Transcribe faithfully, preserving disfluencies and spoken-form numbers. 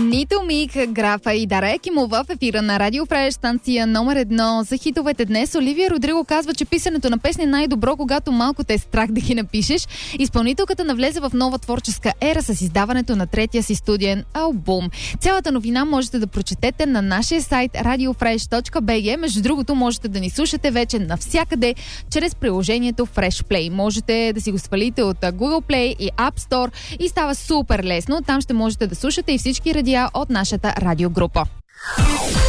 Нито Мик, Графа и Дара Екимова в ефира на Радио Фреш, станция номер едно за хитовете днес. Оливия Родриго казва, че писането на песни е най-добро, когато малко те е страх да ги напишеш. Изпълнителката навлезе в нова творческа ера с издаването на третия си студиен албум. Цялата новина можете да прочетете на нашия сайт радио фреш точка би джи. Между другото, можете да ни слушате вече навсякъде чрез приложението Fresh Play. Можете да си го свалите от Google Play и App Store и става супер лесно. Там ще можете да слушате и всички радиа от нашата радиогрупа.